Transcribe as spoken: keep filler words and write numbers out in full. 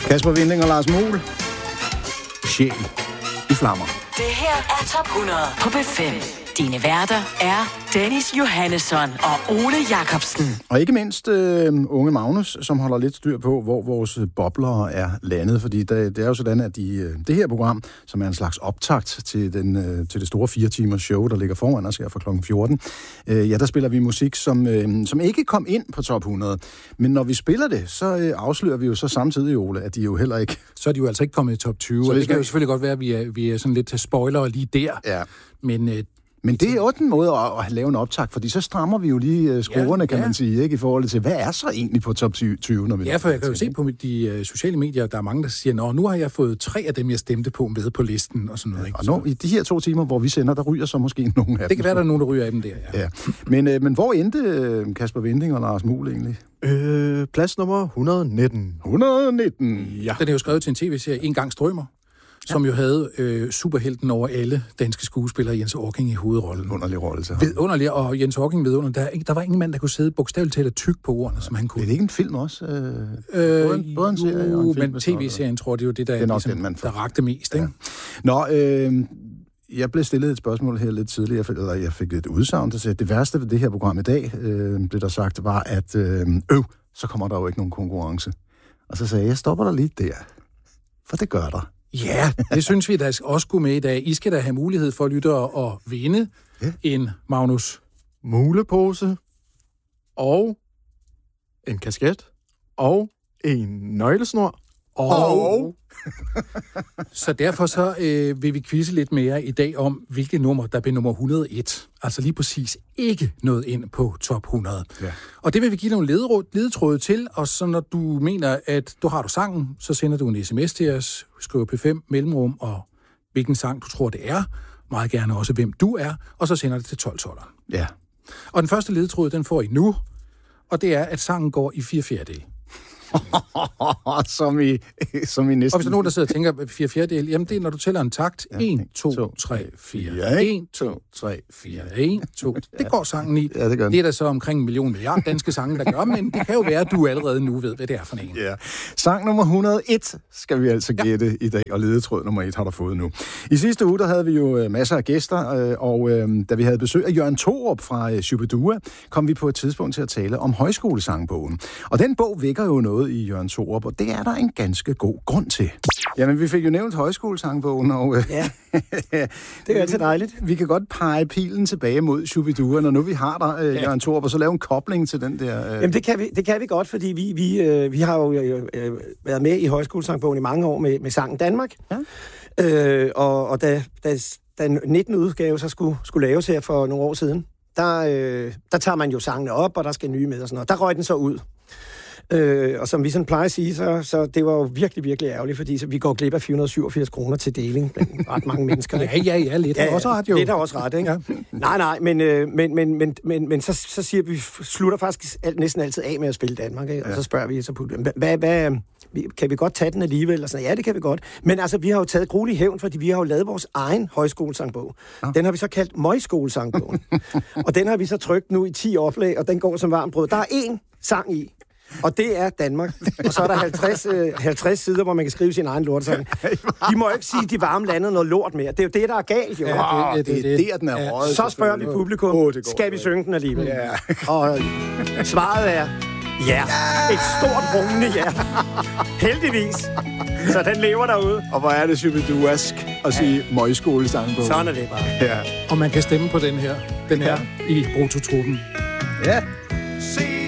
Kasper Winding og Lars Muhl. Sjæl i flammer. Det her er Top hundrede på B fem. Dine værter er Dennis Johannesson og Ole Jacobsen. Og ikke mindst øh, unge Magnus, som holder lidt styr på, hvor vores bobler er landet. Fordi det, det er jo sådan, at de, øh, det her program, som er en slags optakt til, den, øh, til det store fire timers show, der ligger foran os her fra klokken fjorten, øh, ja, der spiller vi musik, som, øh, som ikke kom ind på top hundrede. Men når vi spiller det, så øh, afslører vi jo så samtidig, Ole, at de jo heller ikke... Så er de jo altså ikke kommet i top tyve, så og det kan jo selvfølgelig godt være, at vi er, vi er sådan lidt til spoiler lige der. Ja. Men... Øh, Men det er også en måde at, at lave en optag, fordi så strammer vi jo lige uh, skruerne, ja, kan ja. man sige, ikke, i forhold til, hvad er så egentlig på top tyve, når vi... Ja, for jeg kan jo se på de uh, sociale medier, der er mange, der siger, nå, nu har jeg fået tre af dem, jeg stemte på med på listen, og sådan noget, ikke? Og nu, i de her to timer, hvor vi sender, der ryger så måske nogle af dem. Det kan være, der er nogen, der ryger af dem der, ja. ja. Men, uh, men hvor endte uh, Kasper Winding og Lars Muhl egentlig? Øh, plads nummer et hundrede nitten. et hundrede nitten? Ja. Den er jo skrevet til en tv-serie, En gang strømmer, som jo havde øh, superhelten over alle danske skuespillere, Jens Orking i hovedrollen. Underlig rolle til ham. Vidunderlig, og Jens Orking vidunder. Der, der var ingen mand, der kunne sidde bogstaveligt talt og tyk på ordene, som han kunne. Er det ikke en film også? Øh, øh, både, en, både en serie og en film? Men tv-serien, tror jeg, det er jo det, der, det er ligesom, den, man der rakte mest, ikke? Ja. Nå, øh, jeg blev stillet et spørgsmål her lidt tidligere, eller jeg fik et udsagn, der sagde, at det værste ved det her program i dag, øh, det der sagt, var, at øh, øv, så kommer der jo ikke nogen konkurrence. Og så sagde jeg, jeg stopper der lige der, for det gør der. Ja, det synes vi, der også skulle med i dag. I skal da have mulighed for at lytte og vinde ja. en Magnus Mulepose og en kasket og en nøglesnor. Og, og. Så derfor så øh, vil vi quizze lidt mere i dag om, hvilket nummer, der bliver nummer et hundrede og et. Altså lige præcis ikke noget ind på top hundrede. Ja. Og det vil vi give nogle ledetråde til, og så når du mener, at du har du sangen, så sender du en sms til os, skriver P fem mellemrum, og hvilken sang du tror, det er. Meget gerne også, hvem du er, og så sender det til tolv tolv. Ja. Og den første ledetråd, den får I nu, og det er, at sangen går i fire fjerdedele. som, i, som i næsten... Og hvis der er nogen, der sidder og tænker, fire fjerdedel, jamen det er, når du tæller en takt. en, to, tre, fire. en, to, tre, fire. en, to. Det går sangen i. Ja, det, det er der så omkring en million milliard danske sange, der gør, men det kan jo være, at du allerede nu ved, hvad det er for en. Ja. Sang nummer et hundrede og et skal vi altså gætte ja. i dag, og ledetråd nummer et har du fået nu. I sidste uge, der havde vi jo masser af gæster, og da vi havde besøg af Jørgen Thorup fra Shubidua, kom vi på et tidspunkt til at tale om højskolesangbogen. Og den bog vækker jo noget i Jørgen Thorup, og det er der en ganske god grund til. Jamen, vi fik jo nævnt højskolesangbogen, og ja, det er altid dejligt. Vi kan godt pege pilen tilbage mod Shubidua, når nu vi har der, ja. Jørgen Thorup, og så lave en kobling til den der... Øh... Jamen, det kan, vi, det kan vi godt, fordi vi, vi, øh, vi har jo øh, været med i højskolesangbogen i mange år med, med Sangen Danmark. Ja. Øh, og og da, da, da nittende udgave så skulle, skulle laves her for nogle år siden, der, øh, der tager man jo sangene op, og der skal nye med og sådan noget. Der røg den så ud. Øh, og som vi sådan plejer at sige, så, så det var jo virkelig, virkelig ærgerligt, fordi så vi går glip af fire hundrede og syvogfirs kroner til deling blandt ret mange mennesker. ja, ja, ja, lidt ja, har også ret jo. Lidt har også ret, ikke? Ja. Nej, nej, men, øh, men, men, men, men, men så, så siger vi, slutter faktisk alt, næsten altid af med at spille Danmark, ikke? Og ja. så spørger vi så på, hvad, hvad, kan vi godt tage den alligevel? Og sådan, ja, det kan vi godt. Men altså, vi har jo taget gruelig hævn, fordi vi har jo lavet vores egen højskolesangbog. Ja. Den har vi så kaldt Møjskolesangbogen. Og den har vi så trykt nu i ti oplag, og den går som varmt brød. Der er én sang i. Og det er Danmark. Og så er der halvtreds, øh, halvtreds sider, hvor man kan skrive sin egen lortesang. De må jo ikke sige, at de varme lande noget lort mere. Det er jo det, der er galt, jo. Ja, det, det, det, det, det er den er ja. røget. Så spørger vi publikum, oh, skal vi synge den alligevel? Ja. Og svaret er ja. Et stort rungende ja. Heldigvis. Så den lever derude. Og hvor er det Shubiduask at sige ja. Møjskolesangbogen. Sådan er det bare. Ja. Og man kan stemme på den her. Den her ja. i Brutotruppen. Ja. Se